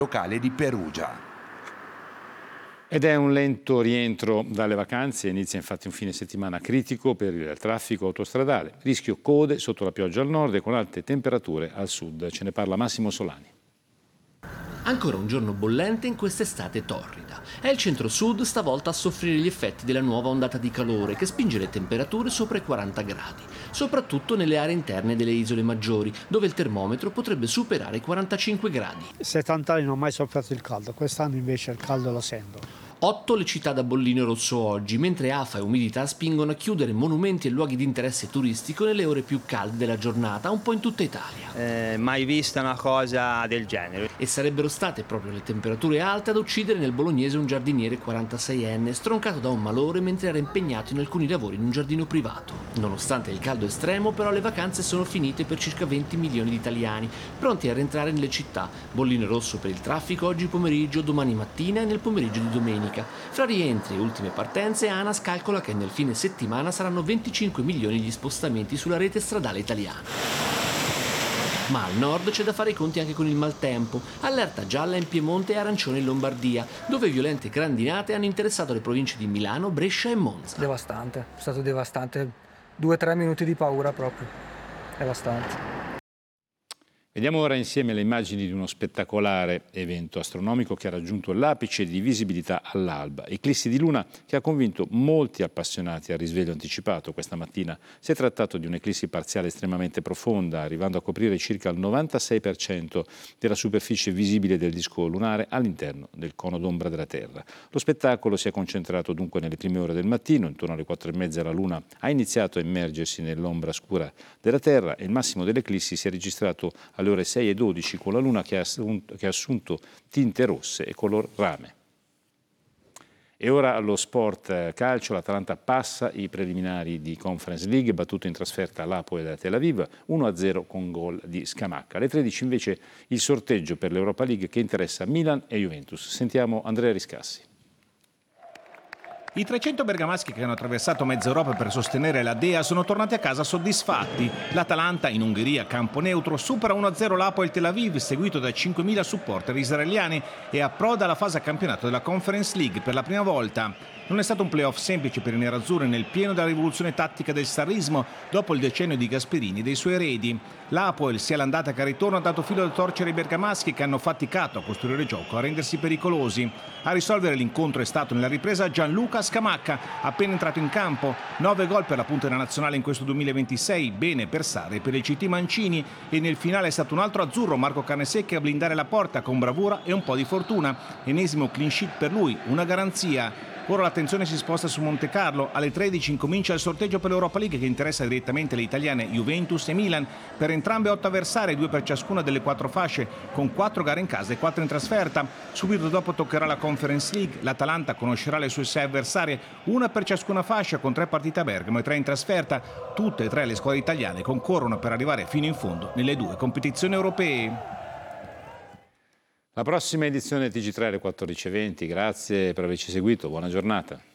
locale di Perugia. Ed è un lento rientro dalle vacanze, inizia infatti un fine settimana critico per il traffico autostradale. Rischio code sotto la pioggia al nord e con alte temperature al sud. Ce ne parla Massimo Solani. Ancora un giorno bollente in quest'estate torrida. È il centro-sud stavolta a soffrire gli effetti della nuova ondata di calore che spinge le temperature sopra i 40 gradi, soprattutto nelle aree interne delle isole maggiori, dove il termometro potrebbe superare i 45 gradi. 70 anni non ho mai sofferto il caldo, quest'anno invece il caldo lo sento. 8 le città da bollino rosso oggi, mentre afa e umidità spingono a chiudere monumenti e luoghi di interesse turistico nelle ore più calde della giornata, un po' in tutta Italia. Mai vista una cosa del genere. E sarebbero state proprio le temperature alte ad uccidere nel bolognese un giardiniere 46enne, stroncato da un malore mentre era impegnato in alcuni lavori in un giardino privato. Nonostante il caldo estremo, però, le vacanze sono finite per circa 20 milioni di italiani, pronti a rientrare nelle città. Bollino rosso per il traffico oggi pomeriggio, domani mattina e nel pomeriggio di domenica. Fra rientri e ultime partenze, ANAS calcola che nel fine settimana saranno 25 milioni gli spostamenti sulla rete stradale italiana. Ma al nord c'è da fare i conti anche con il maltempo. Allerta gialla in Piemonte e arancione in Lombardia, dove violente grandinate hanno interessato le province di Milano, Brescia e Monza. Devastante, è stato devastante. 2-3 minuti di paura proprio. Devastante. Vediamo ora insieme le immagini di uno spettacolare evento astronomico che ha raggiunto l'apice di visibilità all'alba. Eclissi di luna che ha convinto molti appassionati al risveglio anticipato questa mattina. Si è trattato di un'eclissi parziale estremamente profonda, arrivando a coprire circa il 96% della superficie visibile del disco lunare all'interno del cono d'ombra della Terra. Lo spettacolo si è concentrato dunque nelle prime ore del mattino, intorno alle 4:30 la luna ha iniziato a immergersi nell'ombra scura della Terra e il massimo dell'eclissi si è registrato alle ore 6:12 con la luna che ha assunto tinte rosse e color rame. E ora allo sport calcio, l'Atalanta passa i preliminari di Conference League, battuto in trasferta all'Hapoel da Tel Aviv, 1-0 con gol di Scamacca. Alle 13 invece il sorteggio per l'Europa League che interessa Milan e Juventus. Sentiamo Andrea Riscassi. I 300 bergamaschi che hanno attraversato mezza Europa per sostenere la Dea sono tornati a casa soddisfatti. L'Atalanta in Ungheria, campo neutro, supera 1-0 l'Hapoel Tel Aviv, seguito da 5.000 supporter israeliani e approda alla fase a campionato della Conference League per la prima volta. Non è stato un playoff semplice per i nerazzurri nel pieno della rivoluzione tattica del sarrismo dopo il decennio di Gasperini e dei suoi eredi. L'Hapoel, sia l'andata che al ritorno, ha dato filo da torcere ai bergamaschi che hanno faticato a costruire gioco, a rendersi pericolosi. A risolvere l'incontro è stato nella ripresa Gianluca Scamacca, appena entrato in campo. 9 gol per la punta della nazionale in questo 2026, bene per Sarri e per il CT Mancini, e nel finale è stato un altro azzurro, Marco Carnesecchi, a blindare la porta con bravura e un po' di fortuna. Enesimo clean sheet per lui, una garanzia. Ora l'attenzione si sposta su Montecarlo. Alle 13 incomincia il sorteggio per l'Europa League che interessa direttamente le italiane Juventus e Milan. Per entrambe 8 avversari, 2 per ciascuna delle 4 fasce, con 4 gare in casa e 4 in trasferta. Subito dopo toccherà la Conference League. L'Atalanta conoscerà le sue 6 avversarie, una per ciascuna fascia, con 3 partite a Bergamo e 3 in trasferta. Tutte e 3 le squadre italiane concorrono per arrivare fino in fondo nelle 2 competizioni europee. La prossima edizione TG3 alle 14:20. Grazie per averci seguito, buona giornata.